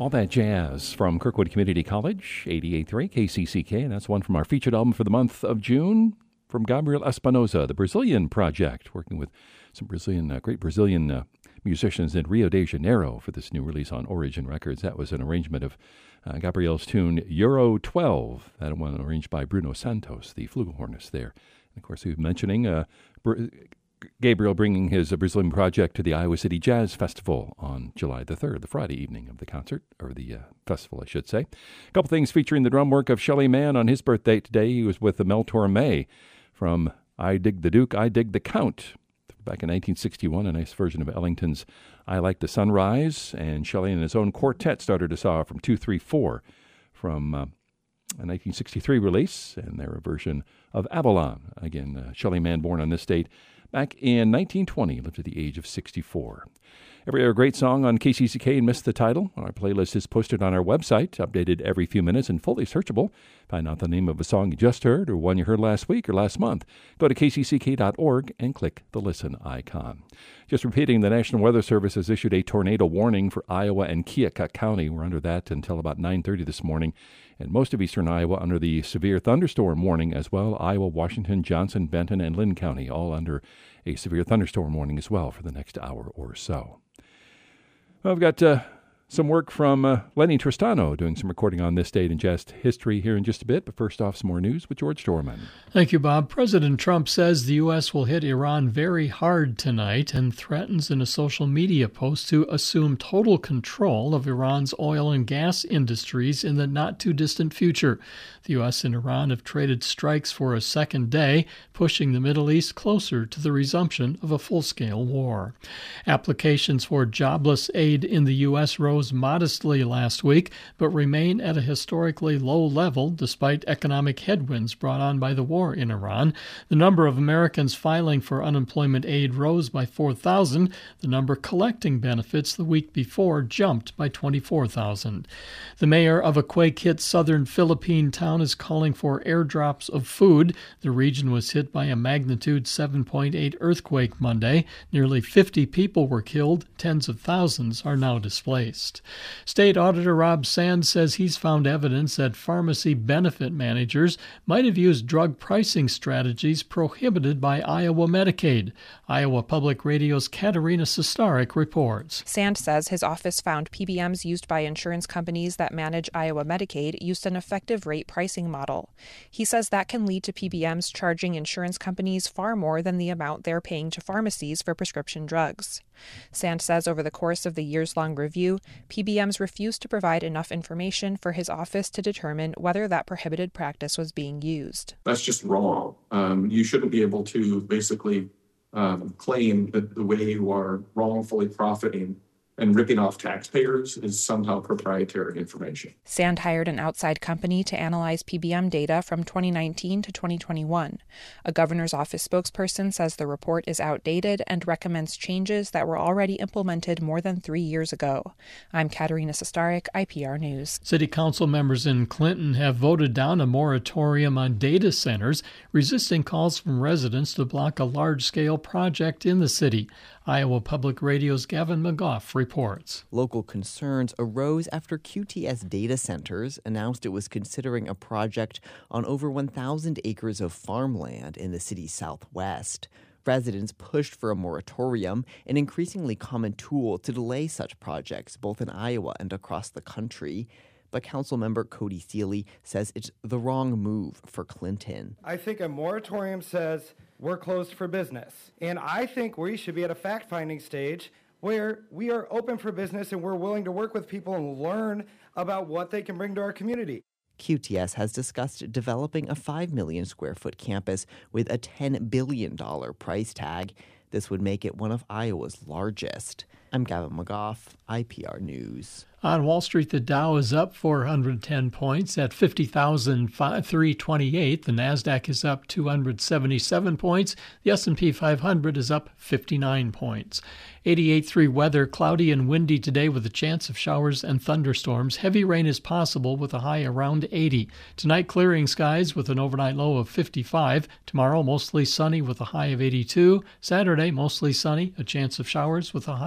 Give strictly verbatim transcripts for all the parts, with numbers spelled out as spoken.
All That Jazz from Kirkwood Community College, eighty-eight point three K C C K, and that's one from our featured album for the month of June from Gabriel Espinosa, the Brazilian Project, working with some Brazilian, uh, great Brazilian uh, musicians in Rio de Janeiro for this new release on Origin Records. That was an arrangement of uh, Gabriel's tune Euro twelve, that one arranged by Bruno Santos, the flugelhornist there. And of course, we were mentioning uh, Br- Gabriel bringing his uh, Brazilian Project to the Iowa City Jazz Festival on July the third, the Friday evening of the concert, or the uh, festival, I should say. A couple things featuring the drum work of Shelly Manne on his birthday today. He was with the Mel Torme from I Dig the Duke, I Dig the Count. Back in nineteen sixty-one, a nice version of Ellington's I Like the Sunrise, and Shelly and his own quartet started us off from two three four from uh, a nineteen sixty-three release, and their version of Avalon. Again, uh, Shelly Manne, born on this date back in nineteen twenty, lived at the age of sixty-four. Every other great song on K C C K and Missed the Title. Our playlist is posted on our website, updated every few minutes and fully searchable. Find out the name of a song you just heard or one you heard last week or last month. Go to K C C K dot org and click the Listen icon. Just repeating, the National Weather Service has issued a tornado warning for Iowa and Keokuk County. We're under that until about nine thirty this morning. And most of eastern Iowa under the severe thunderstorm warning as well. Iowa, Washington, Johnson, Benton, and Lynn County all under a severe thunderstorm warning as well for the next hour or so. Well, I've got uh, some work from uh, Lenny Tristano doing some recording on this date in jazz history here in just a bit. But first off, some more news with George Dorman. Thank you, Bob. President Trump says the U S will hit Iran very hard tonight and threatens in a social media post to assume total control of Iran's oil and gas industries in the not-too-distant future. The U S and Iran have traded strikes for a second day, pushing the Middle East closer to the resumption of a full-scale war. Applications for jobless aid in the U S rose modestly last week, but remain at a historically low level despite economic headwinds brought on by the war in Iran. The number of Americans filing for unemployment aid rose by four thousand. The number collecting benefits the week before jumped by twenty-four thousand. The mayor of a quake-hit southern Philippine town is calling for airdrops of food. The region was hit by a magnitude seven point eight earthquake Monday. Nearly fifty people were killed. Tens of thousands are now displaced. State Auditor Rob Sands says he's found evidence that pharmacy benefit managers might have used drug pricing strategies prohibited by Iowa Medicaid. Iowa Public Radio's Katerina Sestarik reports. Sands says his office found P B Ms used by insurance companies that manage Iowa Medicaid used an effective rate pricing model. He says that can lead to P B Ms charging insurance companies far more than the amount they're paying to pharmacies for prescription drugs. Sands says over the course of the years-long review, P B Ms refused to provide enough information for his office to determine whether that prohibited practice was being used. That's just wrong. Um, you shouldn't be able to basically um, claim that the way you are wrongfully profiting and ripping off taxpayers is somehow proprietary information. Sand hired an outside company to analyze P B M data from twenty nineteen to twenty twenty-one. A governor's office spokesperson says the report is outdated and recommends changes that were already implemented more than three years ago. I'm Katerina Sestarik, I P R News. City council members in Clinton have voted down a moratorium on data centers, resisting calls from residents to block a large-scale project in the city. Iowa Public Radio's Gavin McGough reports. Local concerns arose after Q T S Data Centers announced it was considering a project on over one thousand acres of farmland in the city's southwest. Residents pushed for a moratorium, an increasingly common tool to delay such projects both in Iowa and across the country. But Councilmember Cody Seeley says it's the wrong move for Clinton. I think a moratorium says we're closed for business. And I think we should be at a fact-finding stage where we are open for business and we're willing to work with people and learn about what they can bring to our community. Q T S has discussed developing a five million square foot campus with a ten billion dollars price tag. This would make it one of Iowa's largest. I'm Gavin McGough, I P R News. On Wall Street, the Dow is up four hundred ten points at fifty thousand three hundred twenty-eight. The Nasdaq is up two hundred seventy-seven points. The S and P five hundred is up fifty-nine points. eighty-eight point three weather, cloudy and windy today with a chance of showers and thunderstorms. Heavy rain is possible with a high around eighty. Tonight, clearing skies with an overnight low of fifty-five. Tomorrow, mostly sunny with a high of eighty-two. Saturday, mostly sunny, a chance of showers with a high of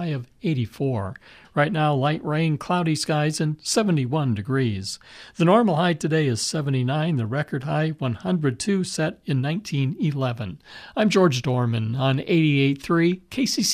eighty-four. Right now, light rain, cloudy skies, and seventy-one degrees. The normal high today is seventy-nine, the record high one hundred two set in nineteen eleven. I'm George Dorman on eighty-eight point three K C C.